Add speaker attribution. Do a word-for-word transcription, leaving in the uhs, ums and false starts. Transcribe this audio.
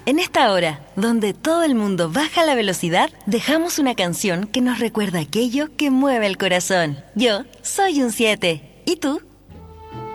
Speaker 1: En esta hora, donde todo el mundo baja la velocidad, dejamos una canción que nos recuerda aquello que mueve el corazón. Yo soy un siete. ¿Y tú?